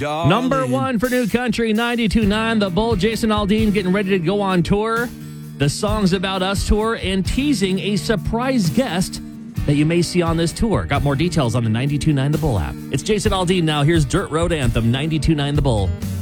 Number one for New Country, 92.9. The Bull, Jason Aldean getting ready to go on tour. The Songs About Us tour and teasing a surprise guest that you may see on this tour. Got more details on the 92.9 The Bull app. It's Jason Aldean now. Here's Dirt Road Anthem, 92.9 The Bull.